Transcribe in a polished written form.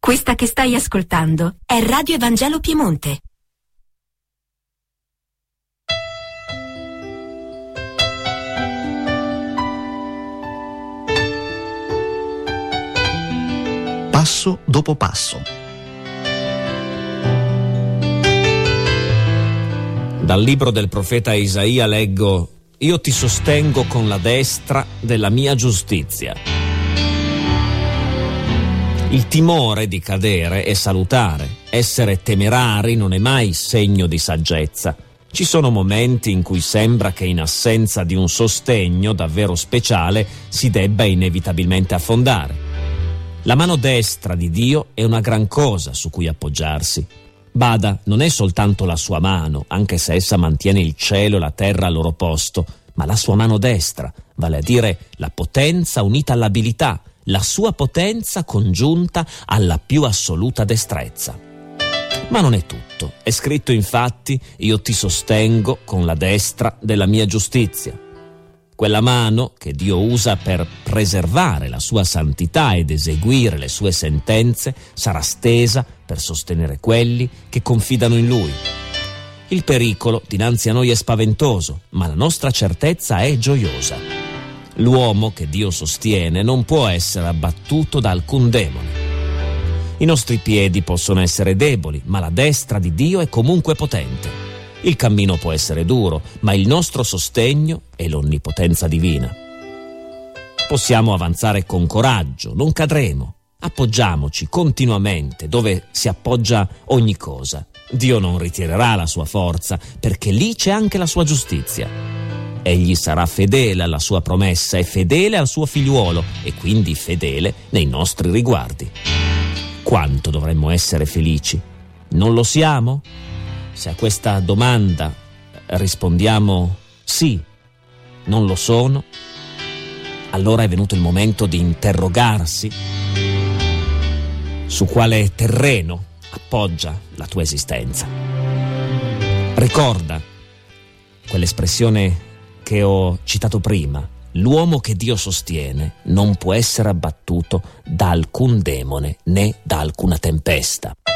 Questa che stai ascoltando è Radio Evangelo Piemonte. Passo dopo passo. Dal libro del profeta Isaia leggo: Io ti sostengo con la destra della mia giustizia. Il timore di cadere è salutare. Essere temerari non è mai segno di saggezza. Ci sono momenti in cui sembra che in assenza di un sostegno davvero speciale si debba inevitabilmente affondare. La mano destra di Dio è una gran cosa su cui appoggiarsi. Bada, non è soltanto la sua mano, anche se essa mantiene il cielo e la terra al loro posto, ma la sua mano destra, vale a dire la potenza unita all'abilità, la sua potenza congiunta alla più assoluta destrezza. Ma non è tutto. È scritto infatti: io ti sostengo con la destra della mia giustizia. Quella mano che Dio usa per preservare la sua santità ed eseguire le sue sentenze sarà stesa per sostenere quelli che confidano in Lui. Il pericolo dinanzi a noi è spaventoso, ma la nostra certezza è gioiosa. L'uomo che Dio sostiene non può essere abbattuto da alcun demone. I nostri piedi possono essere deboli, ma la destra di Dio è comunque potente. Il cammino può essere duro, ma il nostro sostegno è l'onnipotenza divina. Possiamo avanzare con coraggio, non cadremo. Appoggiamoci continuamente dove si appoggia ogni cosa. Dio non ritirerà la sua forza, perché lì c'è anche la sua giustizia. Egli sarà fedele alla sua promessa e fedele al suo figliuolo, e quindi fedele nei nostri riguardi. Quanto dovremmo essere felici? Non lo siamo? Se a questa domanda rispondiamo sì, non lo sono, allora è venuto il momento di interrogarsi su quale terreno appoggia la tua esistenza. Ricorda quell'espressione che ho citato prima: l'uomo che Dio sostiene non può essere abbattuto da alcun demone né da alcuna tempesta.